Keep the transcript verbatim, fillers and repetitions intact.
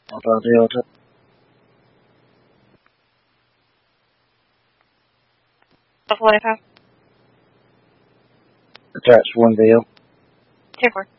Alpha Delta. Alpha White House. Attach one veil. Check work.